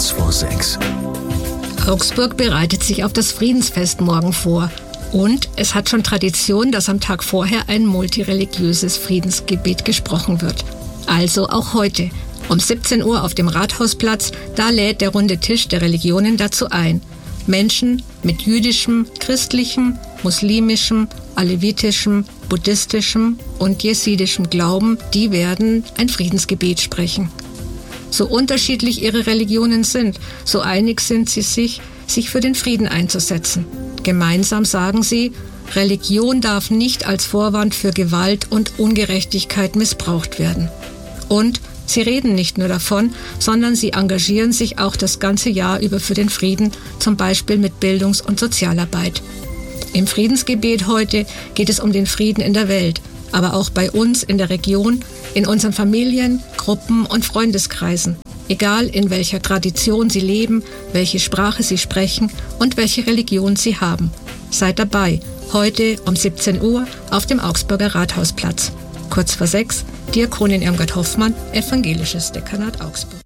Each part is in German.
Kurz vor 6. Augsburg bereitet sich auf das Friedensfest morgen vor. Und es hat schon Tradition, dass am Tag vorher ein multireligiöses Friedensgebet gesprochen wird. Also auch heute. Um 17 Uhr auf dem Rathausplatz, da lädt der runde Tisch der Religionen dazu ein. Menschen mit jüdischem, christlichem, muslimischem, alevitischem, buddhistischem und jesidischem Glauben, die werden ein Friedensgebet sprechen. So unterschiedlich ihre Religionen sind, so einig sind sie sich für den Frieden einzusetzen. Gemeinsam sagen sie, Religion darf nicht als Vorwand für Gewalt und Ungerechtigkeit missbraucht werden. Und sie reden nicht nur davon, sondern sie engagieren sich auch das ganze Jahr über für den Frieden, zum Beispiel mit Bildungs- und Sozialarbeit. Im Friedensgebet heute geht es um den Frieden in der Welt, aber auch bei uns in der Region, in unseren Familien, Gruppen und Freundeskreisen. Egal in welcher Tradition Sie leben, welche Sprache Sie sprechen und welche Religion Sie haben. Seid dabei, heute um 17 Uhr auf dem Augsburger Rathausplatz. Kurz vor 6, Diakonin Irmgard Hoffmann, Evangelisches Dekanat Augsburg.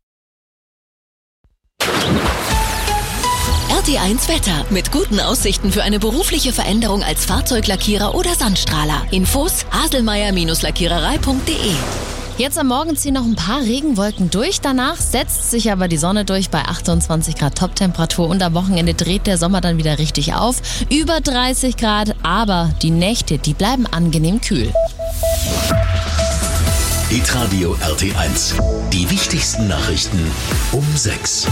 RT1 Wetter mit guten Aussichten für eine berufliche Veränderung als Fahrzeuglackierer oder Sandstrahler. Infos haselmeier-lackiererei.de. Jetzt am Morgen ziehen noch ein paar Regenwolken durch. Danach setzt sich aber die Sonne durch bei 28 Grad Toptemperatur. Und am Wochenende dreht der Sommer dann wieder richtig auf. Über 30 Grad, aber die Nächte, die bleiben angenehm kühl. Hitradio RT1. Die wichtigsten Nachrichten um 6.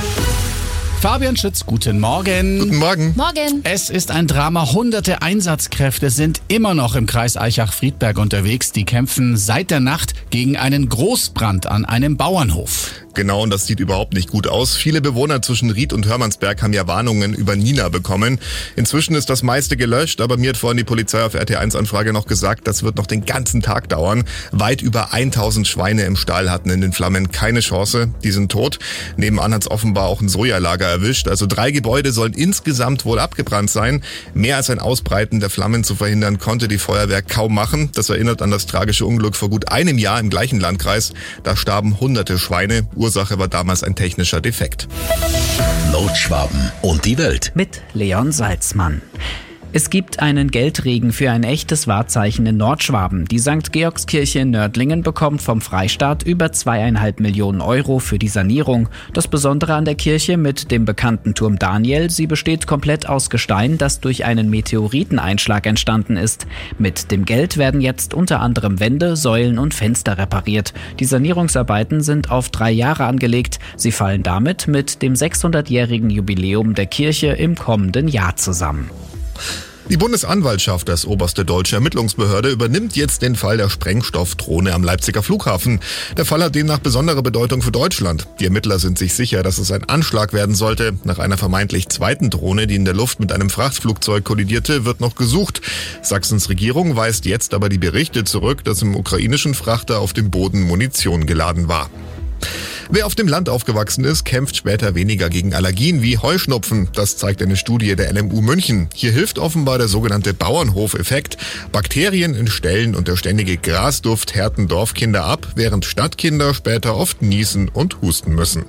Fabian Schütz, guten Morgen. Guten Morgen. Morgen. Es ist ein Drama. Hunderte Einsatzkräfte sind immer noch im Kreis Aichach-Friedberg unterwegs. Die kämpfen seit der Nacht gegen einen Großbrand an einem Bauernhof. Genau, und das sieht überhaupt nicht gut aus. Viele Bewohner zwischen Ried und Hörmannsberg haben ja Warnungen über Nina bekommen. Inzwischen ist das meiste gelöscht, aber mir hat vorhin die Polizei auf RT1-Anfrage noch gesagt, das wird noch den ganzen Tag dauern. Weit über 1000 Schweine im Stall hatten in den Flammen keine Chance. Die sind tot. Nebenan hat es offenbar auch ein Sojalager erwischt. Also 3 Gebäude sollen insgesamt wohl abgebrannt sein. Mehr als ein Ausbreiten der Flammen zu verhindern, konnte die Feuerwehr kaum machen. Das erinnert an das tragische Unglück vor gut einem Jahr im gleichen Landkreis. Da starben hunderte Schweine. Ursache war damals ein technischer Defekt. Nordschwaben und die Welt. Mit Leon Salzmann. Es gibt einen Geldregen für ein echtes Wahrzeichen in Nordschwaben. Die St. Georgskirche in Nördlingen bekommt vom Freistaat über 2,5 Millionen Euro für die Sanierung. Das Besondere an der Kirche mit dem bekannten Turm Daniel, sie besteht komplett aus Gestein, das durch einen Meteoriteneinschlag entstanden ist. Mit dem Geld werden jetzt unter anderem Wände, Säulen und Fenster repariert. Die Sanierungsarbeiten sind auf 3 Jahre angelegt. Sie fallen damit mit dem 600-jährigen Jubiläum der Kirche im kommenden Jahr zusammen. Die Bundesanwaltschaft als oberste deutsche Ermittlungsbehörde übernimmt jetzt den Fall der Sprengstoffdrohne am Leipziger Flughafen. Der Fall hat demnach besondere Bedeutung für Deutschland. Die Ermittler sind sich sicher, dass es ein Anschlag werden sollte. Nach einer vermeintlich zweiten Drohne, die in der Luft mit einem Frachtflugzeug kollidierte, wird noch gesucht. Sachsens Regierung weist jetzt aber die Berichte zurück, dass im ukrainischen Frachter auf dem Boden Munition geladen war. Wer auf dem Land aufgewachsen ist, kämpft später weniger gegen Allergien wie Heuschnupfen. Das zeigt eine Studie der LMU München. Hier hilft offenbar der sogenannte Bauernhof-Effekt. Bakterien in Ställen und der ständige Grasduft härten Dorfkinder ab, während Stadtkinder später oft niesen und husten müssen.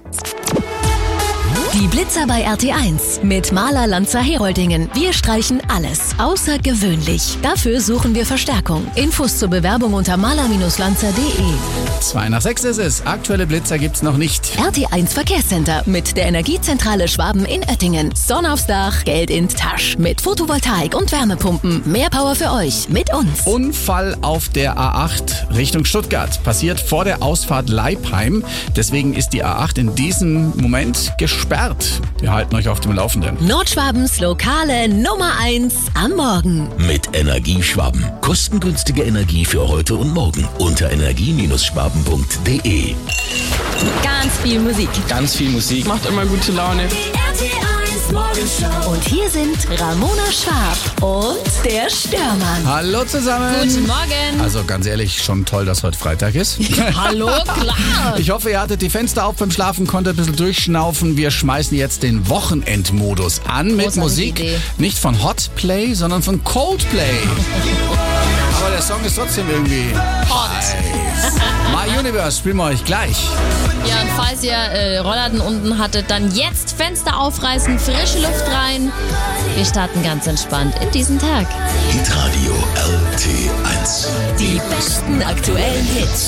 Die Blitzer bei RT1 mit Maler Lanzer Heroldingen. Wir streichen alles außergewöhnlich. Dafür suchen wir Verstärkung. Infos zur Bewerbung unter maler-lanzer.de. 5:05 ist es. Aktuelle Blitzer gibt's noch nicht. RT1 Verkehrscenter mit der Energiezentrale Schwaben in Oettingen. Sonne aufs Dach, Geld in Tasch. Mit Photovoltaik und Wärmepumpen. Mehr Power für euch mit uns. Unfall auf der A8 Richtung Stuttgart. Passiert vor der Ausfahrt Leipheim. Deswegen ist die A8 in diesem Moment gesperrt. Wir halten euch auf dem Laufenden. Nordschwabens lokale Nummer 1 am Morgen. Mit Energieschwaben. Kostengünstige Energie für heute und morgen. Unter energie-schwaben.de. Ganz viel Musik. Ganz viel Musik. Macht immer gute Laune. RT1 Morgenshow. Und hier sind Ramona Schwab und der Störmann. Hallo zusammen. Guten Morgen. Also ganz ehrlich, schon toll, dass heute Freitag ist. Hallo, klar. Ich hoffe, ihr hattet die Fenster auf beim Schlafen, konntet ein bisschen durchschnaufen. Wir schmeißen jetzt den Wochenendmodus an mit Großartige Musik. Idee. Nicht von Hotplay, sondern von Coldplay. Aber der Song ist trotzdem irgendwie hot. My Universe spielen wir euch gleich. Ja, und falls falls ihr Rollladen unten hattet, dann jetzt Fenster aufreißen, frische Luft rein. Wir starten ganz entspannt in diesen Tag. Hitradio RT1. Die besten aktuellen Hits.